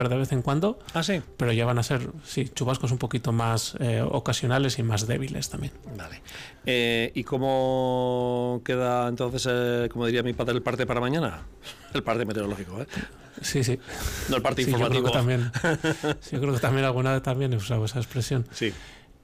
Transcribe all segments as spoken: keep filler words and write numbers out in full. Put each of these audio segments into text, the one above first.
de vez en cuando. Ah, sí. Pero ya van a ser, sí, chubascos un poquito más eh, ocasionales y más débiles también. Vale. Eh, ¿Y cómo queda entonces, eh, como diría mi padre, el parte para mañana? El parte meteorológico, ¿eh? Sí, sí. No el parte sí, informativo. Yo creo que también, sí, yo creo que también alguna vez también he usado esa expresión. Sí.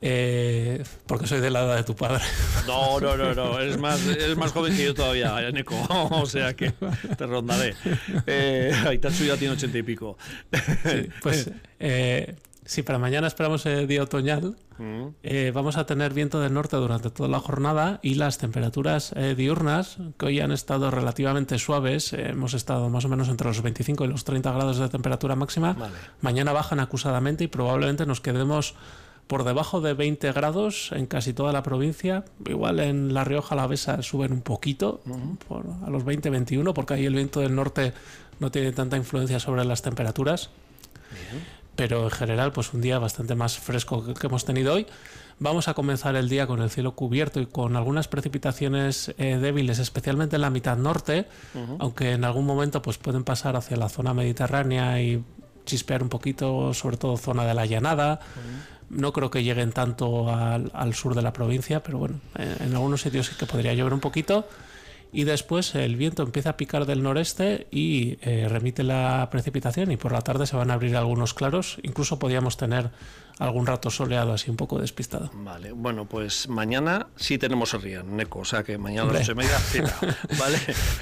Eh, porque soy de la edad de tu padre. No, no, no, no. Eres más, eres más joven que yo todavía, Neko. O sea que te rondaré. Eh, Aitatsu ya tiene ochenta y pico. Sí, pues eh, sí, para mañana esperamos el día otoñal. Mm. Eh, vamos a tener viento del norte durante toda la jornada y las temperaturas eh, diurnas, que hoy han estado relativamente suaves, eh, hemos estado más o menos entre los veinticinco y los treinta grados de temperatura máxima. Vale. Mañana bajan acusadamente y probablemente nos quedemos por debajo de veinte grados en casi toda la provincia. Igual en La Rioja Alavesa suben un poquito, uh-huh. por, a los veinte veintiuno, porque ahí el viento del norte no tiene tanta influencia sobre las temperaturas. Uh-huh. Pero en general, pues un día bastante más fresco que, que hemos tenido hoy. Vamos a comenzar el día con el cielo cubierto y con algunas precipitaciones eh, débiles, especialmente en la mitad norte, uh-huh. aunque en algún momento pues pueden pasar hacia la zona mediterránea y chispear un poquito, sobre todo zona de la Llanada. Uh-huh. No creo que lleguen tanto al, al sur de la provincia, pero bueno, en, en algunos sitios sí que podría llover un poquito. Y después el viento empieza a picar del noreste y eh, remite la precipitación, y por la tarde se van a abrir algunos claros. Incluso podríamos tener algún rato soleado así un poco despistado. Vale, bueno, pues mañana sí tenemos el río, Neko, o sea que mañana a las ocho y media cita, ¿vale?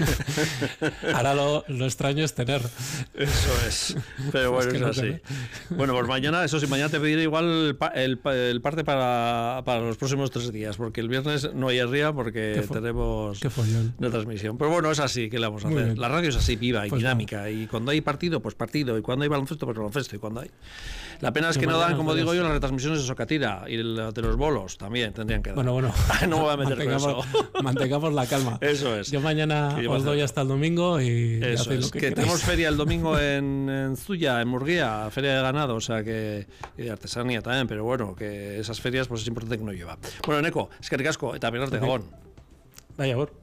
Ahora lo, lo extraño es tener. Eso es, pero bueno, es, es así. Tener. Bueno, pues mañana, eso sí, mañana te pediré igual el, el, el parte para, para los próximos tres días, porque el viernes no hay ría porque fo- tenemos una transmisión. Pero bueno, es así, ¿qué le vamos a Muy hacer? bien. La radio es así, viva y pues dinámica, no. y cuando hay partido, pues partido, y cuando hay baloncesto, pues baloncesto, y cuando hay... La pena es que, que no dan, como digo yo, las retransmisiones de Socatira y de los bolos también tendrían que dar. Bueno, bueno. No me voy a meter con eso. Mantengamos la calma. Eso es. Yo mañana os doy hasta el domingo y eso es. Lo que, que tenemos feria el domingo en, en Zuya, en Murguía, feria de ganado, o sea que, y de artesanía también, pero bueno, que esas ferias pues es importante que no llueva. Bueno, Neko, es que ricasco, también arte Gabón. Vaya, por.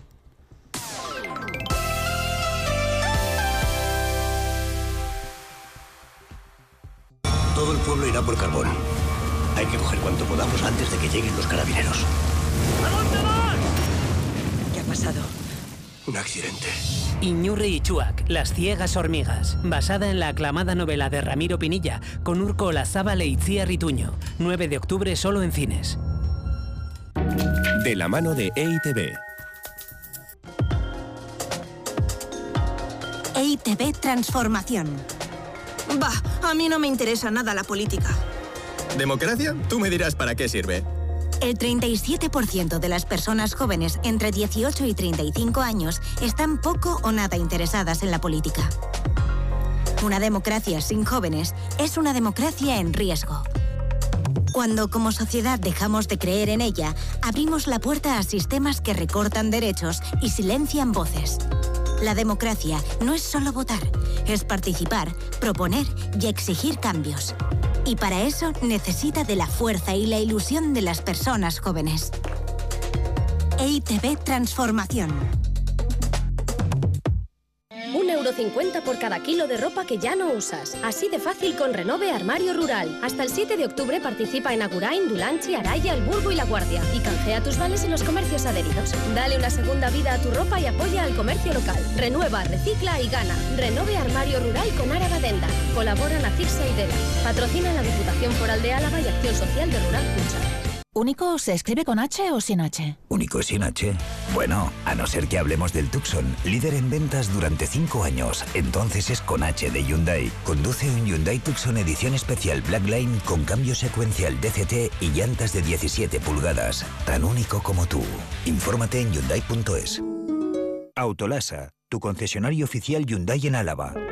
Todo el pueblo irá por carbón. Hay que coger cuanto podamos antes de que lleguen los carabineros. ¿A dónde vas? ¿Qué ha pasado? Un accidente. Iñurri y Chuac, las ciegas hormigas, basada en la aclamada novela de Ramiro Pinilla, con Urko Olazábal e Itziar Ituño. nueve de octubre solo en cines. De la mano de E I T B. E I T B Transformación. Bah, a mí no me interesa nada la política. ¿Democracia? Tú me dirás para qué sirve. El treinta y siete por ciento de las personas jóvenes entre dieciocho y treinta y cinco años están poco o nada interesadas en la política. Una democracia sin jóvenes es una democracia en riesgo. Cuando como sociedad dejamos de creer en ella, abrimos la puerta a sistemas que recortan derechos y silencian voces. La democracia no es solo votar, es participar, proponer y exigir cambios. Y para eso necesita de la fuerza y la ilusión de las personas jóvenes. E I T B Transformación. un euro cincuenta por cada kilo de ropa que ya no usas. Así de fácil con Renove Armario Rural. Hasta el siete de octubre participa en Agurain, Dulanchi, Araya, El Burgo y La Guardia. Y canjea tus vales en los comercios adheridos. Dale una segunda vida a tu ropa y apoya al comercio local. Renueva, recicla y gana. Renove Armario Rural con Araba Denda. Colaboran Acirsa y Dela. Patrocina la Diputación Foral de Álava y Acción Social de Rural Cucha. ¿Único se escribe con H o sin H? Único sin H. Bueno, a no ser que hablemos del Tucson, líder en ventas durante cinco años. Entonces es con H de Hyundai. Conduce un Hyundai Tucson edición especial Blackline con cambio secuencial D C T y llantas de diecisiete pulgadas. Tan único como tú. Infórmate en Hyundai punto es. Autolasa, tu concesionario oficial Hyundai en Álava.